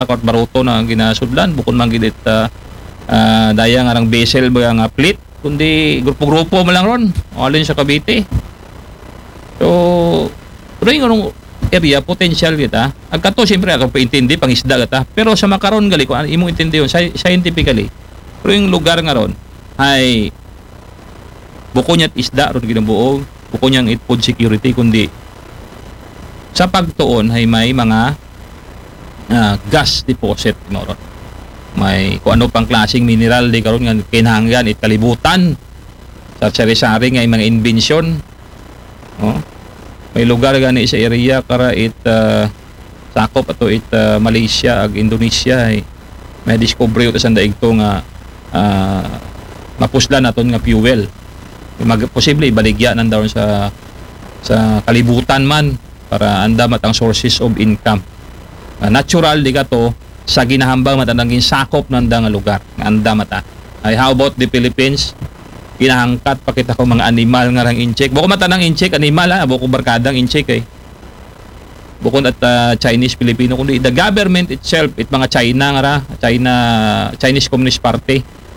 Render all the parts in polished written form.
akot baruto na ginasudlan bukod man gid daya nga rang vessel ba nga fleet kundi grupo-grupo mo lang ron alin sa Cavite. So ring anong area potential kita agkato siyempre ako paintindi pangisda kita pero sa makaron gali ko imong intindi yon scientifically pero yung lugar nga ron ay buko niya't isda ron ginabuog buko niyang food security kundi sa pagtuon ay may mga gas deposit mo ron. May kung ano pang klaseng mineral di karon nga kinahanglan kalibutan sa sari-sari nga mga inbensyon. Oh. May lugar gani sa area kara sakop ato Malaysia ag Indonesia may discovery ito sa daig to nga mapuslan naton nga fuel. Posible ibaligya nandaw sa kalibutan man para anda matang sources of income. Natural di ka to sa ginahambang matanang sakop ng nga lugar nga anda mata. Ay how about the Philippines? Kinahangkat pakita ko mga animal nga rang incheck. Buko matanang incheck animal buko barkadang incheck Bukod at Chinese Filipino kundi the government itself mga China nga ra Chinese Communist Party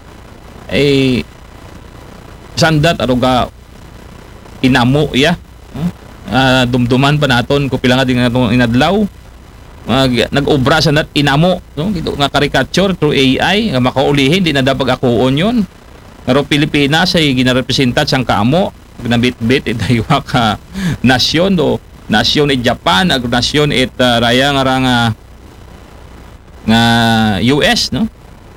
sandat aruga inamo dumduman pa naton ko pila nga din natong inadlaw nag-obra sa nat inamo no gito nga caricature through AI nga makaulihin di na dapat akuon yon pero Pilipinas ay ginarepresenta sang kaamo ginabit-bit daywa ka nasyon do nasyon Japan ag nasyon raya nga US no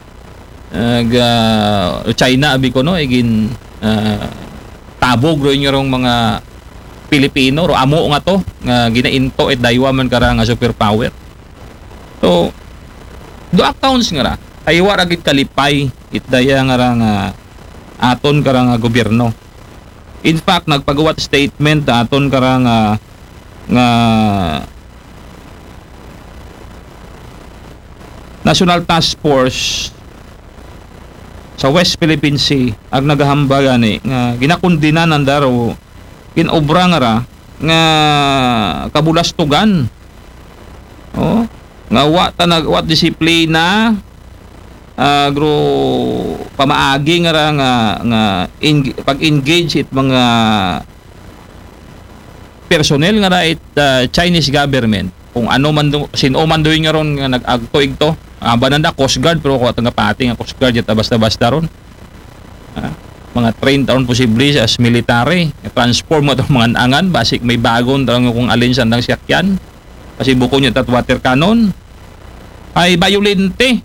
China abi ko no igin tabog ro inyo mga Pilipino ro amo nga to nga ginainto daywa man kara nga superpower. So do accounts nga ra aywa ra gid kalipay daya nga ra nga aton kara nga gobyerno. In fact nagpagawa statement aton kara nga National Task Force sa West Philippine Sea ag nagahamba gani nga ginakundina nandaro kinobra nga ra nga kabulastugan nga wat disiplina agro pamaagi nga ra nga pag-engage mga personnel nga ra Chinese government kung ano man sino man doy nga ron nga nag-agtoig to bananda Coast Guard pero ko nga pati nga Coast Guard yata basta-basta ron mga trained taon posible as military transform mo itong mga angan basic may bagon tarang kung alin sandang siyakyan kasi buko nyo tat water cannon ay violente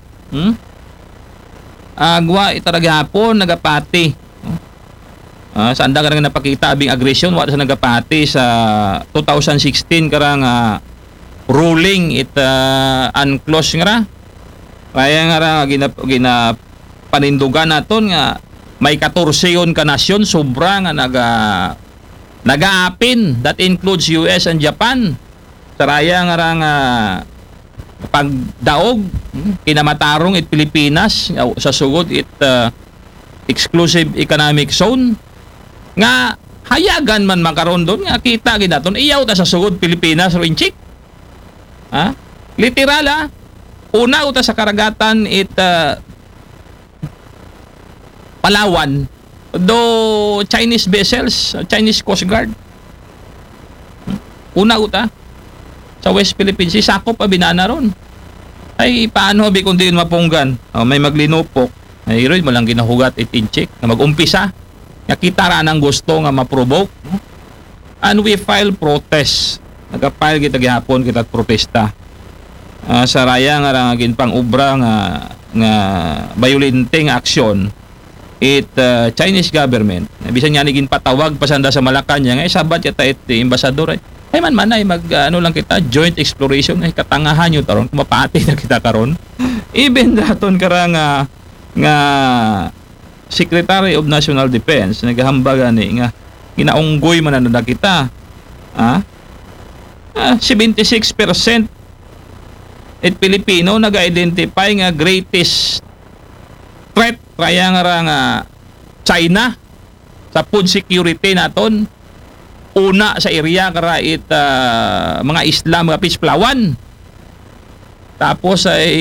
agwa itaragapon nagapati sandang karang napakita abing aggression wala sa nagapati sa 2016 karang ruling unclose nga ra kaya nga ra gina panindugan naton nga may 14 yon ka nasyon sobra nga nagaapin that includes US and Japan saraya nga ra nga pagdaog kinamatarong Pilipinas sa sugod exclusive economic zone nga hayagan man makaron doon nga kita gid naton iyaw ta sa sugod Pilipinas ro inchik literal una uta sa karagatan Palawan do Chinese vessels, Chinese Coast Guard. Una uta sa West Philippines, sakop pa binana ron. Ay paano bi kundi yun mapunggan? May maglinupok. Ay ron malang ginahugat itinchik na mag-umpisa. Nakita ra nang gusto nga ma-provoke. And we file protest. Nagka-file kita gihapon kita protesta. Sa raya nga ginpang obra nga violenteng aksyon Chinese government bisan nga niging patawag pasanda sa Malacanang sabat yata ambassador ay man ay mag lang kita joint exploration ay katangahan yun taron kumapati na kita karon even daton kara nga Secretary of National Defense naghahamba gani nga ginaunggoy man na kita 76% Pilipino naga-identify nga greatest threat kaya nga China sa food security naton una sa area kara mga isla mga Pispalawan Tapos ay